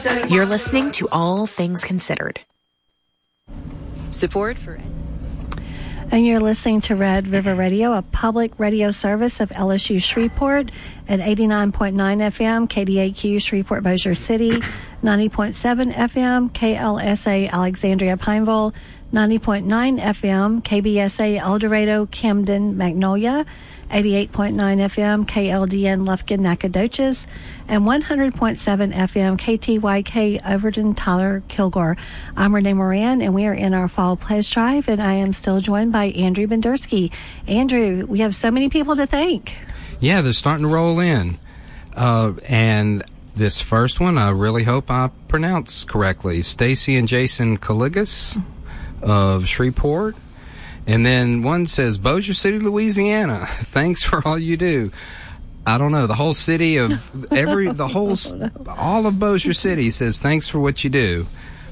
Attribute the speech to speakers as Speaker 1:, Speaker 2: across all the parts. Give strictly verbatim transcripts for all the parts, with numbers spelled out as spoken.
Speaker 1: You're listening to All Things Considered. Support for...
Speaker 2: And you're listening to Red River Radio, a public radio service of L S U Shreveport at eighty-nine point nine F M, K D A Q Shreveport Bossier City, ninety point seven F M, K L S A Alexandria Pineville, ninety point nine F M, K B S A El Dorado Camden Magnolia, eighty-eight point nine F M, K L D N Lufkin Nacogdoches, and one hundred point seven F M, K T Y K Overton Tyler Kilgore. I'm Renee Moran, and we are in our fall pledge drive, and I am still joined by Andrew Bendersky. Andrew, we have so many people to thank.
Speaker 3: Yeah, they're starting to roll in. Uh, and this first one, I really hope I pronounce correctly. Stacy and Jason Caligas of Shreveport. And then one says, Bossier City, Louisiana. Thanks for all you do. I don't know. The whole city of every, the whole, all of Bossier City says thanks for what you do.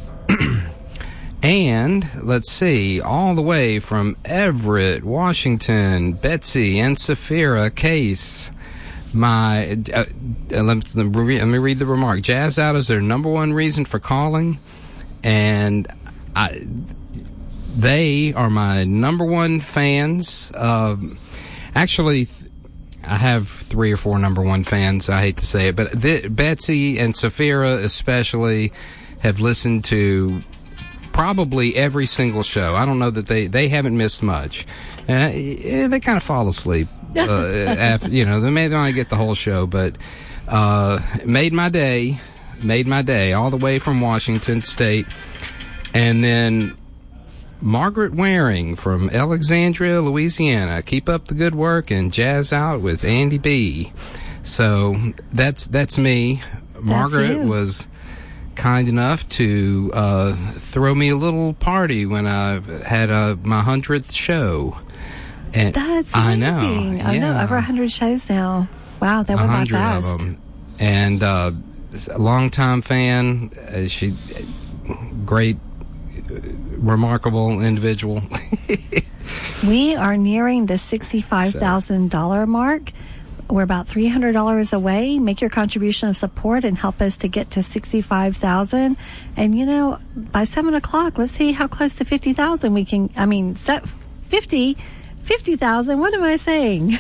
Speaker 3: And let's see, all the way from Everett, Washington, Betsy and Saphira Case. My, uh, let, me, let me read the remark. Jazz Out is their number one reason for calling, and I. They are my number one fans. Um, actually, th- I have three or four number one fans. I hate to say it, but th- Betsy and Saphira especially have listened to probably every single show. I don't know that they, they haven't missed much. Uh, yeah, they kind of fall asleep. Uh, after, you know, they may not get the whole show, but uh, made my day. Made my day all the way from Washington State. And then Margaret Waring from Alexandria, Louisiana. Keep up the good work and jazz out with Andy B. So that's that's me. That's Margaret you. Was kind enough to uh, throw me a little party when I had uh, my hundredth show. And
Speaker 2: that's
Speaker 3: I
Speaker 2: amazing.
Speaker 3: know.
Speaker 2: I
Speaker 3: yeah.
Speaker 2: know over a hundred shows now. Wow, that went by fast.
Speaker 3: Of them. And uh, a longtime fan. Uh, she great. Remarkable individual.
Speaker 2: We are nearing the sixty-five thousand dollars so. mark. We're about three hundred dollars away. Make your contribution of support and help us to get to sixty-five thousand dollars. And, you know, by seven o'clock, let's see how close to fifty thousand dollars we can, I mean, fifty, fifty thousand dollars. What am I saying?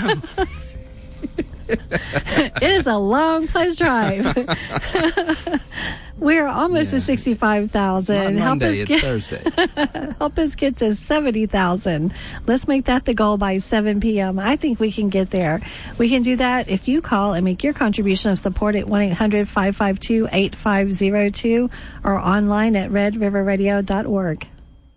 Speaker 2: It is a long pledge drive. We're almost
Speaker 3: yeah.
Speaker 2: to sixty-five thousand.
Speaker 3: It's not Monday,
Speaker 2: help us
Speaker 3: it's
Speaker 2: get,
Speaker 3: Thursday.
Speaker 2: Help us get to seventy thousand. Let's make that the goal by seven p.m. I think we can get there. We can do that if you call and make your contribution of support at one eight hundred five five two eight five zero two or online at red river radio dot org.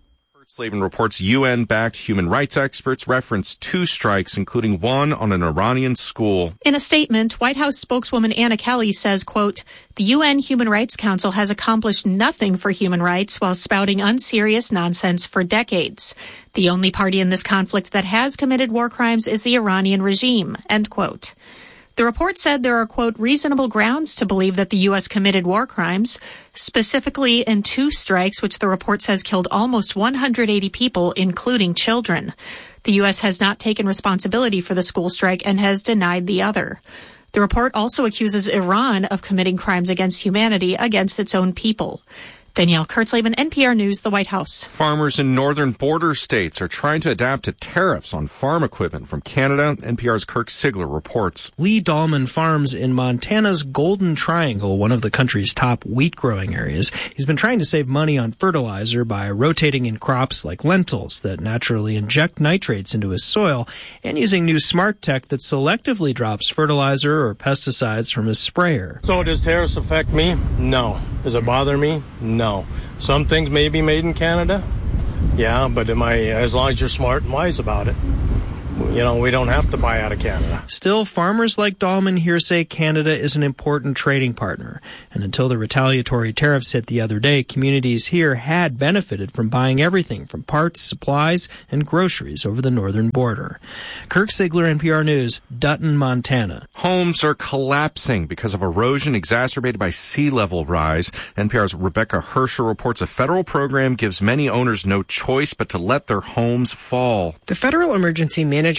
Speaker 4: Slavin reports U N-backed human rights experts referenced two strikes, including one on an Iranian school.
Speaker 5: In a statement, White House spokeswoman Anna Kelly says, quote, the U N Human Rights Council has accomplished nothing for human rights while spouting unserious nonsense for decades. The only party in this conflict that has committed war crimes is the Iranian regime, end quote. The report said there are, quote, reasonable grounds to believe that the U S committed war crimes, specifically in two strikes, which the report says killed almost one hundred eighty people, including children. The U S has not taken responsibility for the school strike and has denied the other. The report also accuses Iran of committing crimes against humanity against its own people. Danielle Kurtzleben, N P R News, the White House.
Speaker 4: Farmers in northern border states are trying to adapt to tariffs on farm equipment from Canada. N P R's Kirk Sigler reports.
Speaker 6: Lee Dahlman farms in Montana's Golden Triangle, one of the country's top wheat growing areas. He's been trying to save money on fertilizer by rotating in crops like lentils that naturally inject nitrates into his soil and using new smart tech that selectively drops fertilizer or pesticides from his sprayer.
Speaker 7: So does tariffs affect me? No. Does it bother me? No. No. Some things may be made in Canada. Yeah, but am I, as long as you're smart and wise about it. You know, we don't have to buy out of Canada.
Speaker 6: Still, farmers like Dahlman here say Canada is an important trading partner. And until the retaliatory tariffs hit the other day, communities here had benefited from buying everything from parts, supplies, and groceries over the northern border. Kirk Sigler, N P R News, Dutton, Montana.
Speaker 4: Homes are collapsing because of erosion exacerbated by sea level rise. N P R's Rebecca Hersher reports a federal program gives many owners no choice but to let their homes fall.
Speaker 8: The Federal Emergency Management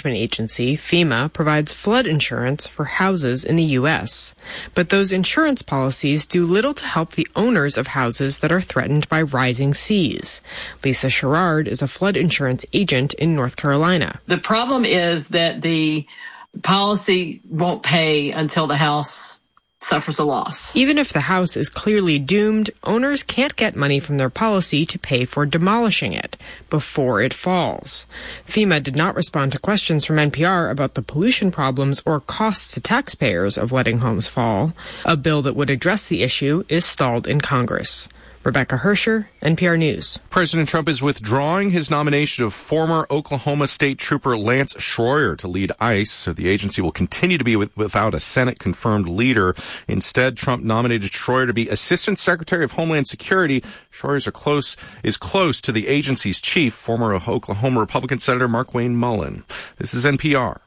Speaker 8: Management Agency, FEMA, provides flood insurance for houses in the U S. But those insurance policies do little to help the owners of houses that are threatened by rising seas. Lisa Sherrard is a flood insurance agent in North Carolina.
Speaker 9: The problem is that the policy won't pay until the house suffers a loss.
Speaker 8: Even if the house is clearly doomed, owners can't get money from their policy to pay for demolishing it before it falls. FEMA did not respond to questions from N P R about the pollution problems or costs to taxpayers of letting homes fall. A bill that would address the issue is stalled in Congress. Rebecca Hersher, N P R News.
Speaker 4: President Trump is withdrawing his nomination of former Oklahoma State Trooper Lance Schroyer to lead ICE, so the agency will continue to be with, without a Senate-confirmed leader. Instead, Trump nominated Schroyer to be Assistant Secretary of Homeland Security. Schroyer is close, is close to the agency's chief, former Oklahoma Republican Senator Markwayne Mullin. This is N P R.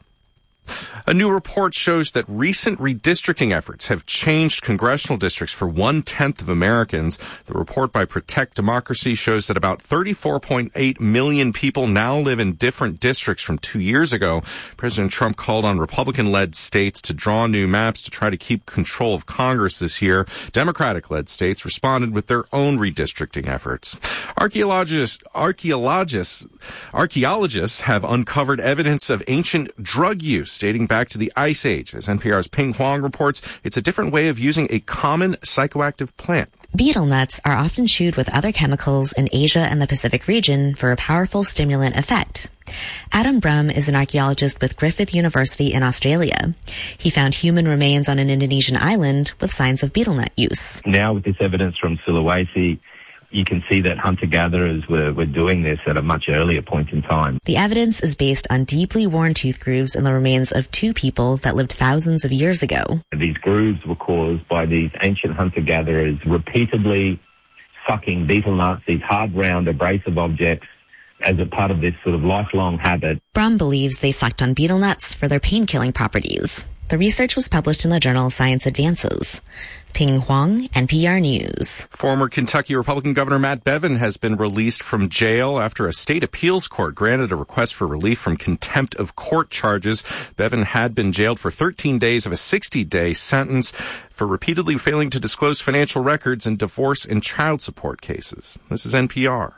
Speaker 4: A new report shows that recent redistricting efforts have changed congressional districts for one-tenth of Americans. The report by Protect Democracy shows that about thirty-four point eight million people now live in different districts from two years ago. President Trump called on Republican-led states to draw new maps to try to keep control of Congress this year. Democratic-led states responded with their own redistricting efforts. Archaeologists, archaeologists, archaeologists have uncovered evidence of ancient drug use dating back to the Ice Age. As N P R's Ping Huang reports, it's a different way of using a common psychoactive plant.
Speaker 10: Betel nuts are often chewed with other chemicals in Asia and the Pacific region for a powerful stimulant effect. Adam Brum is an archaeologist with Griffith University in Australia. He found human remains on an Indonesian island with signs of betel nut use.
Speaker 11: Now with this evidence from Sulawesi, you can see that hunter-gatherers were, were doing this at a much earlier point in time.
Speaker 10: The evidence is based on deeply worn tooth grooves in the remains of two people that lived thousands of years ago.
Speaker 11: These grooves were caused by these ancient hunter-gatherers repeatedly sucking betel nuts, these hard, round, abrasive objects, as a part of this sort of lifelong habit.
Speaker 10: Brum believes they sucked on betel nuts for their pain-killing properties. The research was published in the journal Science Advances. Ping Huang, N P R News.
Speaker 4: Former Kentucky Republican Governor Matt Bevin has been released from jail after a state appeals court granted a request for relief from contempt of court charges. Bevin had been jailed for thirteen days of a sixty-day sentence for repeatedly failing to disclose financial records in divorce and child support cases. This is N P R.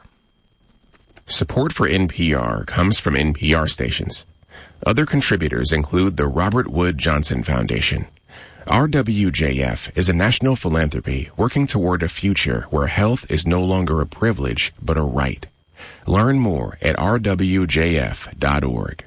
Speaker 12: Support for N P R comes from N P R stations. Other contributors include the Robert Wood Johnson Foundation. R W J F is a national philanthropy working toward a future where health is no longer a privilege, but a right. Learn more at r w j f dot org.